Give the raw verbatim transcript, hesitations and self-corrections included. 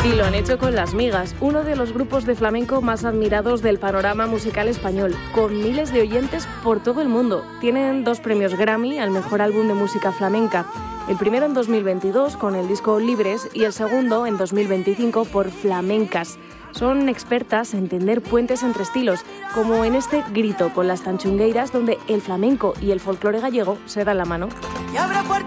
Y lo han hecho con Las Migas, uno de los grupos de flamenco más admirados del panorama musical español, con miles de oyentes por todo el mundo. Tienen dos premios Grammy al mejor álbum de música flamenca. El primero en dos mil veintidós con el disco Libres y el segundo en dos mil veinticinco por Flamencas. Son expertas en tender puentes entre estilos, como en este Grito con las Tanchungueiras, donde el flamenco y el folclore gallego se dan la mano.